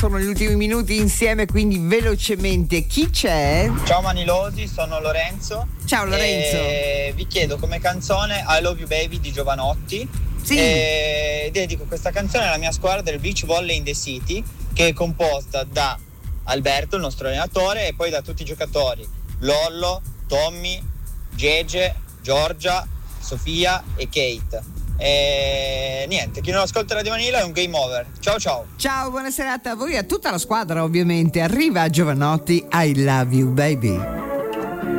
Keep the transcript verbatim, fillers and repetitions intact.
Sono gli ultimi minuti insieme, quindi velocemente chi c'è? Ciao Manilosi, sono Lorenzo. Ciao Lorenzo. E vi chiedo come canzone I Love You Baby di Giovanotti. Sì. E dedico questa canzone alla mia squadra del Beach Volley in the City, che è composta da Alberto, il nostro allenatore, e poi da tutti i giocatori: Lollo, Tommy, Gege, Giorgia, Sofia e Kate. E niente, chi non ascolta Radio Vanilla è un game over. Ciao ciao. Ciao, buona serata a voi e a tutta la squadra, ovviamente. Arriva Giovanotti, I Love You Baby.